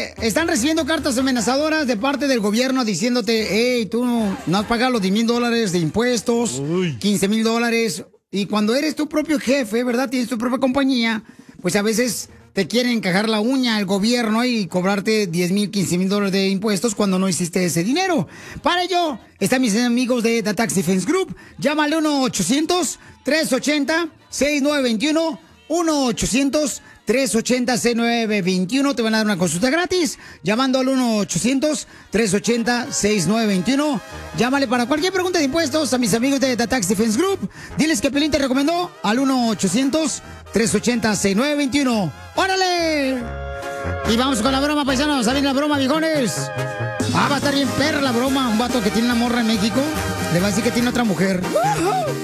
están recibiendo cartas amenazadoras de parte del gobierno diciéndote, hey, tú no has pagado los $10,000 de impuestos, $15,000. Y cuando eres tu propio jefe, ¿verdad? Tienes tu propia compañía, pues a veces te quieren encajar la uña al gobierno y cobrarte $10,000, $15,000 de impuestos cuando no hiciste ese dinero. Para ello, están mis amigos de The Tax Defense Group. Llámale 1-800-380-6921. 1-800-380-6921. Te van a dar una consulta gratis. Llamando al 1-800-380-6921. Llámale para cualquier pregunta de impuestos a mis amigos de The Tax Defense Group. Diles que Pelín te recomendó al 1-800-380-6921. ¡Órale! Y vamos con la broma, paisanos. ¿Saben la broma, viejones? Va a estar bien perra la broma. Un vato que tiene una morra en México le va a decir que tiene otra mujer.